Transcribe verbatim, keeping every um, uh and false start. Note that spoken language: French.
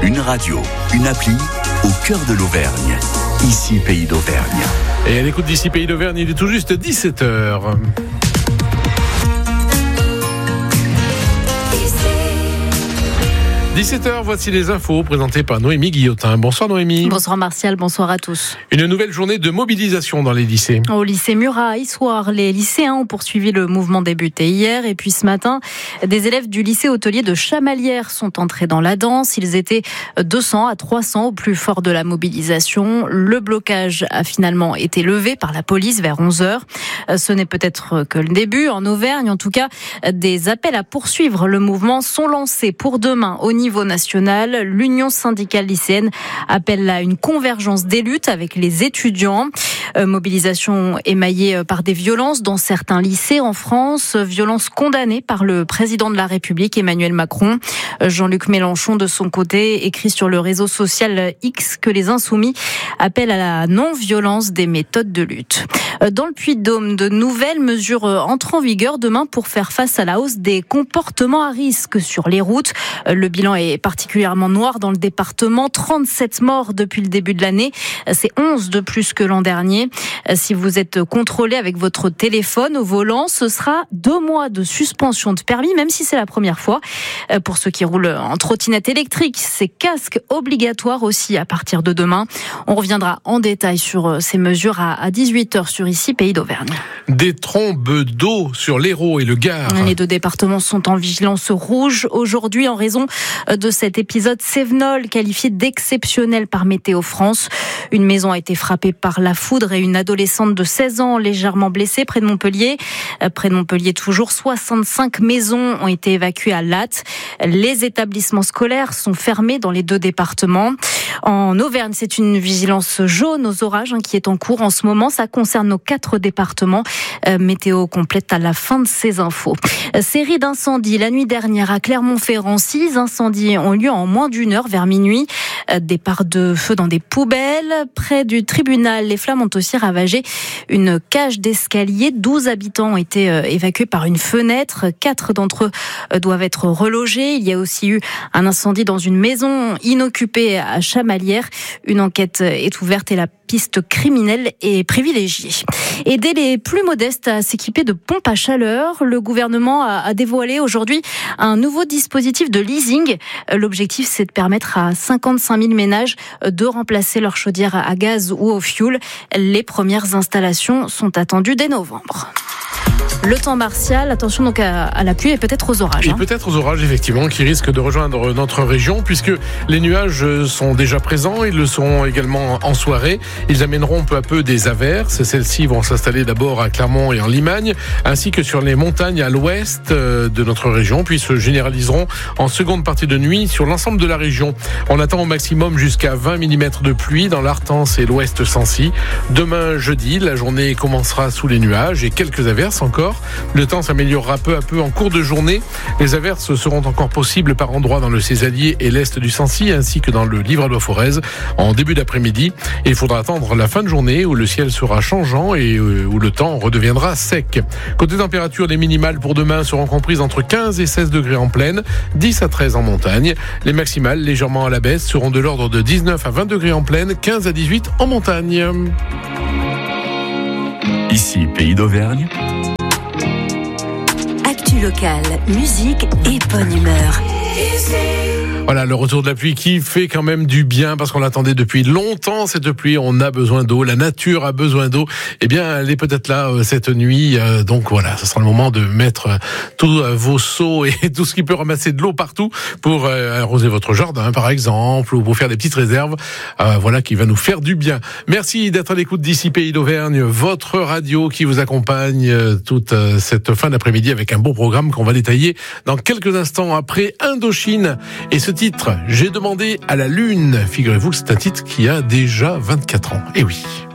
Une radio, une appli au cœur de l'Auvergne. Ici, Pays d'Auvergne. Et à l'écoute d'ici, Pays d'Auvergne, il est tout juste dix-sept heures. dix-sept heures, voici les infos présentées par Noémie Guillotin. Bonsoir Noémie. Bonsoir Martial, bonsoir à tous. Une nouvelle journée de mobilisation dans les lycées. Au lycée Murat, à Issoire, les lycéens ont poursuivi le mouvement débuté hier. Et puis ce matin, des élèves du lycée hôtelier de Chamalières sont entrés dans la danse. Ils étaient deux cents à trois cents au plus fort de la mobilisation. Le blocage a finalement été levé par la police vers onze heures. Ce n'est peut-être que le début. En Auvergne, en tout cas, des appels à poursuivre le mouvement sont lancés pour demain au niveau niveau national. L'Union syndicale lycéenne appelle à une convergence des luttes avec les étudiants. Euh, mobilisation émaillée par des violences dans certains lycées en France. Violences condamnées par le président de la République, Emmanuel Macron. Jean-Luc Mélenchon, de son côté, écrit sur le réseau social X que les Insoumis appellent à la non-violence des méthodes de lutte. Dans le Puy-de-Dôme, de nouvelles mesures entrent en vigueur demain pour faire face à la hausse des comportements à risque sur les routes. Le bilan est particulièrement noir dans le département. trente-sept morts depuis le début de l'année. C'est onze de plus que l'an dernier. Si vous êtes contrôlé avec votre téléphone au volant, ce sera deux mois de suspension de permis, même si c'est la première fois. Pour ceux qui roulent en trottinette électrique, c'est casque obligatoire aussi à partir de demain. On reviendra en détail sur ces mesures à dix-huit heures sur ici, Pays d'Auvergne. Des trombes d'eau sur l'Hérault et le Gard. Les deux départements sont en vigilance rouge aujourd'hui en raison de cet épisode Cévenol qualifié d'exceptionnel par Météo France. Une maison a été frappée par la foudre et une adolescente de seize ans légèrement blessée près de Montpellier. Près de Montpellier toujours, soixante-cinq maisons ont été évacuées à Latte. Les établissements scolaires sont fermés dans les deux départements. En Auvergne, c'est une vigilance jaune aux orages hein, qui est en cours en ce moment. Ça concerne nos quatre départements. Euh, météo complète à la fin de ces infos. Euh, série d'incendies la nuit dernière à Clermont-Ferrand. Six incendies ont lieu en moins d'une heure vers minuit. Euh, départ de feu dans des poubelles. Près du tribunal, les flammes ont aussi ravagé une cage d'escalier. douze habitants ont été euh, évacués par une fenêtre. Quatre d'entre eux euh, doivent être relogés. Il y a aussi eu un incendie dans une maison inoccupée à Chamalières. Une enquête est ouverte et la piste criminelle est privilégiée. Aider les plus modestes à s'équiper de pompes à chaleur, le gouvernement a dévoilé aujourd'hui un nouveau dispositif de leasing. L'objectif, c'est de permettre à cinquante-cinq mille ménages de remplacer leur chaudière à gaz ou au fioul. Les premières installations sont attendues dès novembre. Le temps martial, attention donc à, à la pluie et peut-être aux orages. Et hein. peut-être aux orages, effectivement, qui risquent de rejoindre notre région, puisque les nuages sont déjà présents, ils le seront également en soirée. Ils amèneront peu à peu des averses. Celles-ci vont s'installer d'abord à Clermont et en Limagne, ainsi que sur les montagnes à l'ouest de notre région, puis se généraliseront en seconde partie de nuit sur l'ensemble de la région. On attend au maximum jusqu'à vingt millimètres de pluie dans l'Artense et l'ouest Sancy. Demain, jeudi, la journée commencera sous les nuages et quelques averses encore. Le temps s'améliorera peu à peu en cours de journée. Les averses seront encore possibles par endroits dans le Césalier et l'est du Sancy, ainsi que dans le Livradois-Forez en début d'après-midi. Il faudra attendre la fin de journée où le ciel sera changeant et où le temps redeviendra sec. Côté température, les minimales pour demain seront comprises entre quinze et seize degrés en plaine, dix à treize en montagne. Les maximales, légèrement à la baisse, seront de l'ordre de dix-neuf à vingt degrés en plaine, quinze à dix-huit en montagne. Ici, Pays d'Auvergne. Actu locale, musique et bonne humeur. Voilà, le retour de la pluie qui fait quand même du bien parce qu'on l'attendait depuis longtemps, cette pluie. On a besoin d'eau, la nature a besoin d'eau. Eh bien, elle est peut-être là euh, cette nuit. Euh, donc voilà, ce sera le moment de mettre euh, tous euh, vos seaux et tout ce qui peut ramasser de l'eau partout pour euh, arroser votre jardin, par exemple, ou pour faire des petites réserves. Euh, voilà, qui va nous faire du bien. Merci d'être à l'écoute d'ici Pays d'Auvergne, votre radio qui vous accompagne euh, toute euh, cette fin d'après-midi avec un beau programme qu'on va détailler dans quelques instants après Indochine. Et ce titre, J'ai demandé à la Lune. Figurez-vous que c'est un titre qui a déjà vingt-quatre ans. Eh oui.